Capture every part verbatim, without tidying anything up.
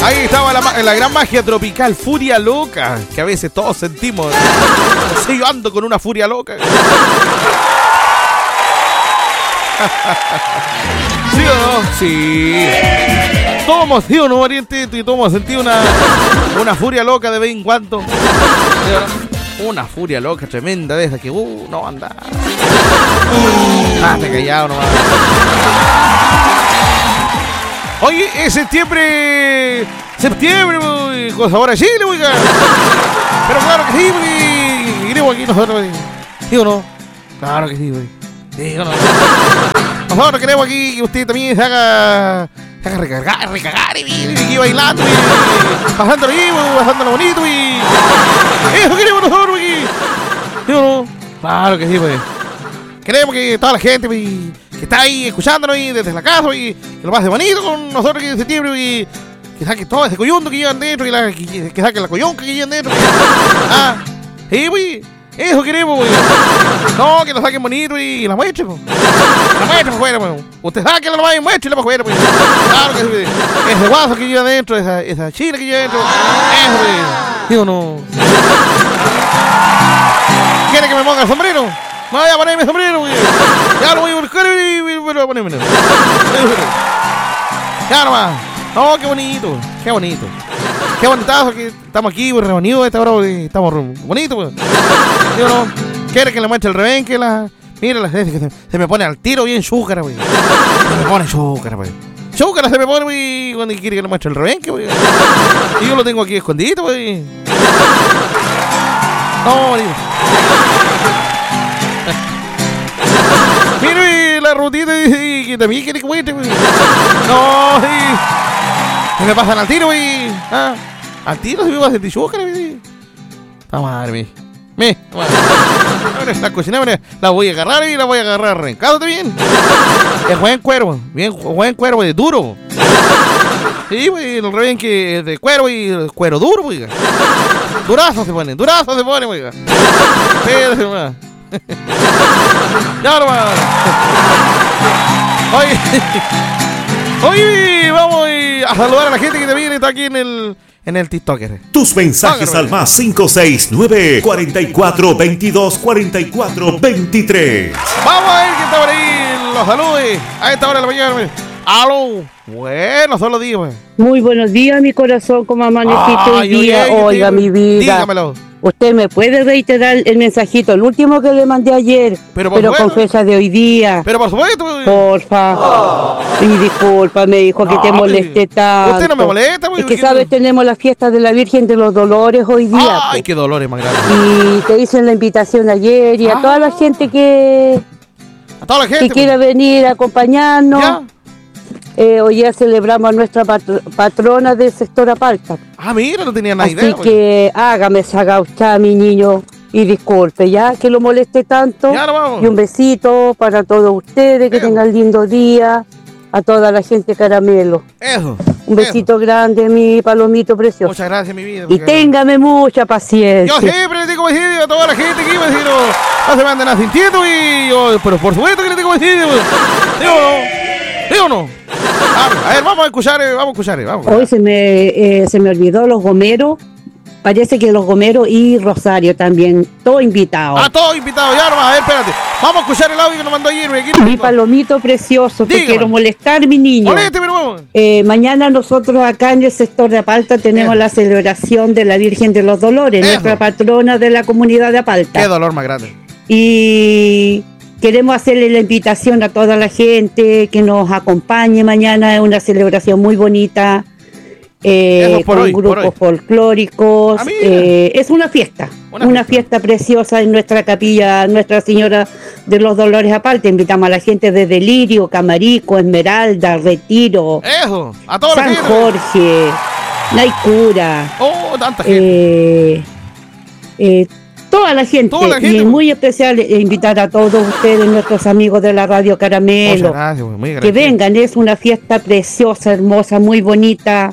Ahí estaba la, la gran magia tropical, furia loca, que a veces todos sentimos. Sí, yo ando con una furia loca. ¿Sí o no? Sí. Todos hemos sido, ¿no, Oriente? Y todos hemos sentido una, una furia loca de vez en cuando. Una furia loca tremenda de esa que, uh, no anda. Ah, te callado nomás. Oye, es septiembre. Septiembre, uy, con sabor a Chile, oiga. Pero claro que sí, porque queremos aquí nosotros. ¿Sí o no? Claro que sí, güey. ¿Sí o no? Nosotros queremos aquí que usted también se haga. Se haga recargar, recargar y, y, y bailando y pasándolo vivo, pasándolo bonito y. Eso queremos nosotros aquí. ¿Sí o no? Claro que sí, pues. Queremos que toda la gente pues, que está ahí escuchándonos y desde la casa y que lo pase bonito con nosotros aquí en septiembre y que saque todo ese coyunto que llevan dentro y la, que, que saque la coyonca que llevan dentro. Ah, sí, pues. Eso queremos, pues. No, que lo saquen bonito y la muestre, pues. La muestre para afuera, pues. Usted saque la nomás y muestre para afuera, pues. Claro que sí. Ese guaso que lleva dentro, esa, esa chila que lleva dentro. Eso, pues. Digo, no. ¿Quiere que me ponga el sombrero? No voy a ponerme el sombrero, pues. Ya lo voy a buscar y voy a ponerme. Ya nomás. No, qué bonito, qué bonito. Qué bonitazo que estamos aquí pues, reunidos a esta hora, estamos bonitos, pues. Digo, no, quiere que le muestre el rebenque, la. Mira, la, se, se, se me pone al tiro bien chúcara, pues. Se me pone chúcara, pues. Chúcara se me pone, pues, cuando quiere que le muestre el rebenque, pues. Y yo lo tengo aquí escondido, pues. No, digo. Mira, la rutita y que también quiere que muestre, pues. No, sí. Se me pasan al tiro, güey. Ah, al tiro se me va a hacer chúcara, güey. La madre, mi. Mi. La cocina, la voy a agarrar y la voy a agarrar arrancándote bien. Es buen cuero, bien, buen cuero, güey, duro. Sí, güey, el revén que es de cuero y el cuero duro, güey. Durazo se pone, durazo se pone, güey. Espérate, nomás. Ya nomás. Oye. Oye, vamos a saludar a la gente que también está aquí en el, en el TikToker. Tus mensajes al más cinco seis nueve, cuatro cuatro, veintidós, cuarenta y cuatro, veintitrés. Vamos a ver quién está por ahí. Los salude a esta hora de la mañana. Aló. Bueno, solo digo. Muy buenos días, mi corazón. ¿Cómo amaneciste hoy día? Oiga, oiga, mi vida. Dígamelo. Usted me puede reiterar el mensajito, el último que le mandé ayer, pero, pero con fecha de hoy día. Pero por supuesto. Porfa. Oh. Y disculpa, me dijo no, que te moleste tanto. Usted no me molesta. Es que sabes, tenemos la fiesta de la Virgen de los Dolores hoy día. Ay, pues. Qué dolores más grandes. Y te hice la invitación ayer y a ah. toda la gente que, a toda la gente, que pues. quiera venir a acompañarnos. ¿Ya? Eh, hoy ya celebramos a nuestra patro- patrona del sector Apalta. Ah, mira, no tenía nada Así idea. Así que güey. hágame esa gaucha, mi niño, y disculpe ya que lo moleste tanto. Ya, no vamos. Y un besito para todos ustedes, que Eso. tengan lindo día, a toda la gente caramelo. Eso. Un besito Eso. grande, mi palomito precioso. Muchas gracias, mi vida. Y téngame mucha paciencia. Yo siempre le digo besito a toda la gente que iba a decir, no, no se me anden asintiendo y yo, pero por supuesto que le digo besito. Digo, no. Digo, no. A ver, vamos a escuchar, vamos a escuchar. Vamos a escuchar. Hoy se me, eh, se me olvidó los gomeros. Parece que los gomeros y Rosario también, todos invitados. Ah, todos invitados, ya nomás, a ver, espérate. Vamos a escuchar el audio que nos mandó ayer. Mi palomito precioso, te quiero molestar, mi niño. Moleste, pero vamos. Eh, mañana nosotros acá en el sector de Apalta tenemos Eso. la celebración de la Virgen de los Dolores, Eso. nuestra patrona de la comunidad de Apalta. Qué dolor más grande. Y queremos hacerle la invitación a toda la gente que nos acompañe mañana. Es una celebración muy bonita. Eh, con hoy, grupos folclóricos. Ah, eh, es una fiesta, una, una fiesta. fiesta preciosa en nuestra capilla Nuestra Señora de los Dolores Apalta. Invitamos a la gente de Delirio, Camarico, Esmeralda, Retiro, Eso, a toda San la gente. Jorge, Naicura. Oh, tanta gente. Eh, eh, Toda la gente, toda la gente, y muy especial eh, invitar a todos ustedes, nuestros amigos de la Radio Caramelo, gracias, muy que vengan. Es una fiesta preciosa, hermosa, muy bonita.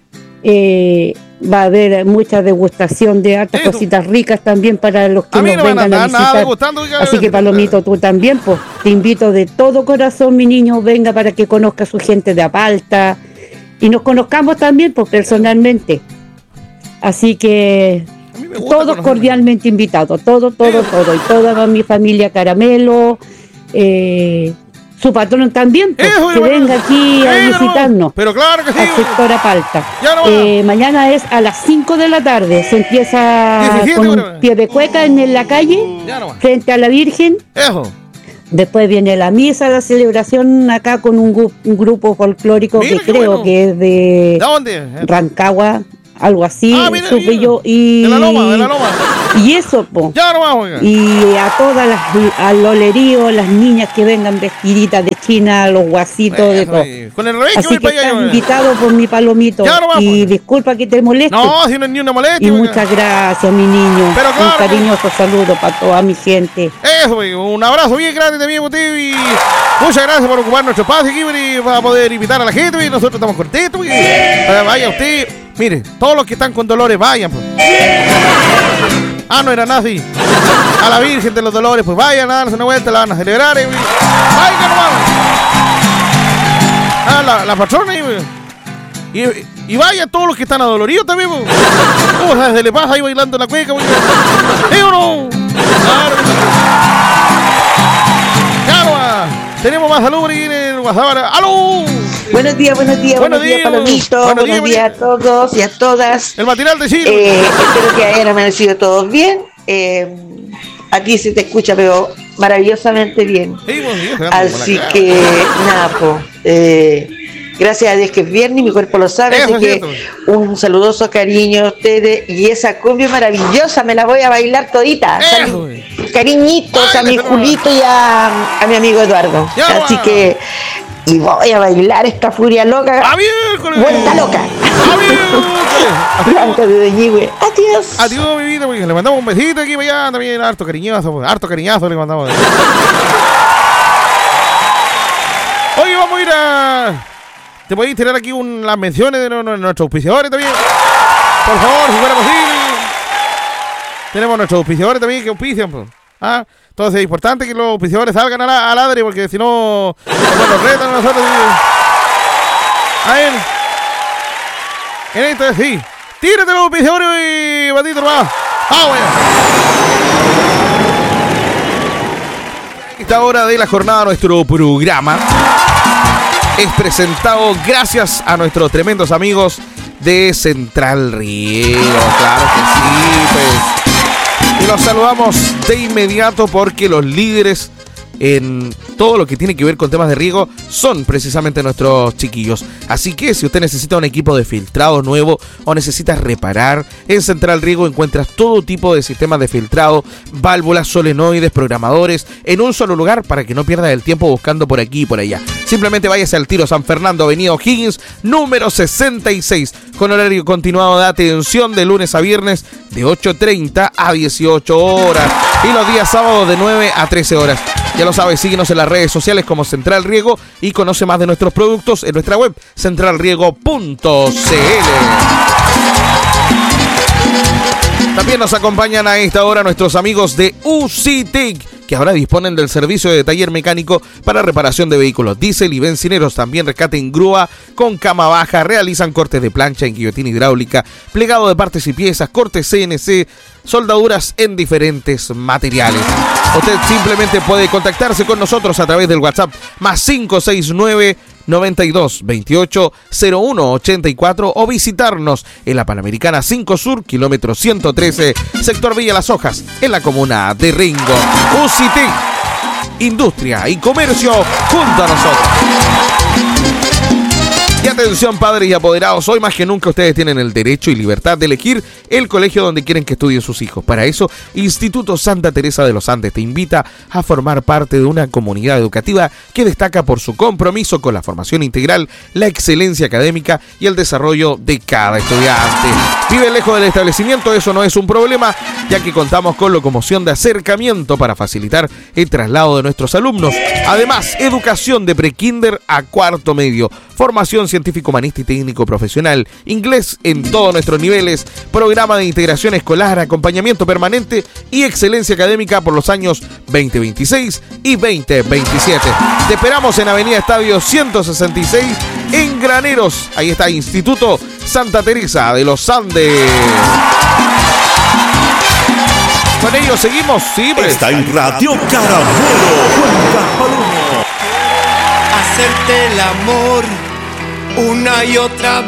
Eh, va a haber mucha degustación de hartas Esto. cositas ricas también para los que a nos no vengan a, a visitar. Gustando, Así que Palomito, tú también, pues te invito de todo corazón, mi niño, venga para que conozca a su gente de Apalta y nos conozcamos también, pues personalmente. Así que todos cordialmente invitados, todo, todo, todo, y toda mi familia Caramelo, eh, su patrón también, pues, Eso, que venga aquí a eh, visitarnos. No, pero claro que sí. Al sector Apalta. No eh, mañana es a las cinco de la tarde, se empieza diecisiete, con bueno. pie de cueca en la calle, no frente a la Virgen. Eso. Después viene la misa, la celebración acá con un, gu- un grupo folclórico Mira, que creo bueno. que es de, ¿De dónde? Rancagua, algo así, ah, mira, supe mira. yo. Y, de la loma, de la loma. Y eso, po. Ya no vamos, oiga. Y a todas las, al lolerío, las niñas que vengan vestiditas de China, los guasitos, eh, de todo. Eh, con el revés, así que estás invitado por mi palomito. Ya no vamos, y oiga. Disculpa que te moleste. No, si no es ni una molestia. Y oiga. muchas gracias, mi niño. Pero claro, un cariñoso saludo para toda mi gente. Eso, oiga. Un abrazo bien grande también para usted y muchas gracias por ocupar nuestro espacio aquí y para poder invitar a la gente. Y nosotros estamos contentos. Y vaya usted. Mire, todos los que están con dolores, vayan. Pues. Ah, no era nazi. A la Virgen de los Dolores, pues vayan a darse una vuelta, la van a celebrar. Eh, vayan, vamos. Ah, la, la patrona. Eh, y, y vayan todos los que están adoloridos también. Pues. ¿Cómo sabes? Se le pasa ahí bailando la cueca. Pues. ¿Sí o no? Claro. Claro. Tenemos más salud en el WhatsApp. ¡Aló! Buenos días, buenos días, buenos, buenos días, Palomito. Buenos, buenos días, días a todos y a todas. El matinal de Chile. Eh, espero que hayan amanecido todos bien. Eh, aquí se te escucha, pero maravillosamente bien. Sí, bueno, Dios, así que, nada, po, eh, gracias a Dios que es viernes y mi cuerpo lo sabe. Eso así que un saludoso cariño a ustedes. Y esa cumbia maravillosa me la voy a bailar todita. Eso, cariñitos Ay, a mi Julito y a, a mi amigo Eduardo. Ya, así va. que... Y voy a bailar esta furia loca. Vuelta loca. Blanca de Doñigüe. Adiós. Adiós, mi vida. Le mandamos un besito aquí para allá. También harto cariñazo. Harto cariñazo le mandamos. Oye, vamos a ir a... ¿Te podéis tirar aquí un, las menciones de, no, de nuestros auspiciadores también? Por favor, si fuera posible. Tenemos nuestros auspiciadores también que auspician. Pues. ¿Ah? Entonces es importante que los auspiciadores salgan al aire porque si no nos retan a nosotros. A ver. En esto sí. Tírate los auspiciadores y batito más. Ah, bueno. Esta hora de la jornada nuestro programa es presentado gracias a nuestros tremendos amigos de Central Riego. Claro que sí, pues. Y los saludamos de inmediato porque los líderes en todo lo que tiene que ver con temas de riego son precisamente nuestros chiquillos. Así que si usted necesita un equipo de filtrado nuevo o necesita reparar, en Central Riego encuentras todo tipo de sistemas de filtrado, válvulas, solenoides, programadores, en un solo lugar para que no pierda el tiempo buscando por aquí y por allá. Simplemente váyase al Tiro San Fernando, avenida O'Higgins, número sesenta y seis, con horario continuado de atención de lunes a viernes de ocho treinta a dieciocho horas y los días sábados de nueve a trece horas. Ya lo sabes, síguenos en las redes sociales como Central Riego y conoce más de nuestros productos en nuestra web central riego punto c l. También nos acompañan a esta hora nuestros amigos de UCITIC, que ahora disponen del servicio de taller mecánico para reparación de vehículos diésel y bencineros. También rescate en grúa con cama baja, realizan cortes de plancha en guillotina hidráulica, plegado de partes y piezas, cortes C N C, soldaduras en diferentes materiales. Usted simplemente puede contactarse con nosotros a través del WhatsApp más cinco seis nueve, noventa y dos, veintiocho, cero uno ochenta y cuatro o visitarnos en la Panamericana cinco Sur, kilómetro ciento trece, sector Villa Las Hojas, en la comuna de Ringo. UCITIC, industria y comercio junto a nosotros. Y atención, padres y apoderados, hoy más que nunca ustedes tienen el derecho y libertad de elegir el colegio donde quieren que estudien sus hijos. Para eso, Instituto Santa Teresa de los Andes te invita a formar parte de una comunidad educativa que destaca por su compromiso con la formación integral, la excelencia académica y el desarrollo de cada estudiante. Vive lejos del establecimiento, eso no es un problema, ya que contamos con locomoción de acercamiento para facilitar el traslado de nuestros alumnos. Además, educación de prekinder a cuarto medio, formación científico-humanista y técnico-profesional, inglés en todos nuestros niveles, programa de integración escolar, acompañamiento permanente y excelencia académica por los años veinte veintiséis y veinte veintisiete. Te esperamos en Avenida Estadio ciento sesenta y seis en Graneros. Ahí está Instituto Santa Teresa de los Andes. Con ellos seguimos, sí, pues. Está en Radio Caramelo. Hacerte el amor una y otra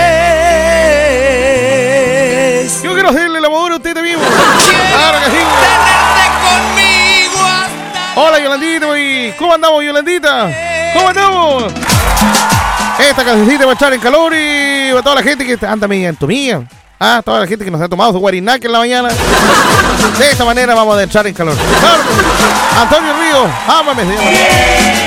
vez. Yo quiero hacerle el amor a usted también. Claro que sí. Tenerte conmigo hasta... Hola, Yolandita, güey. ¿Cómo andamos, Yolandita? ¿Cómo andamos? Esta cancioncita va a echar en calor y a toda la gente que anda media entumida. Ah, toda la gente que nos ha tomado su guarinaque en la mañana. De esta manera vamos a echar en calor. Claro. Antonio Río, ámame.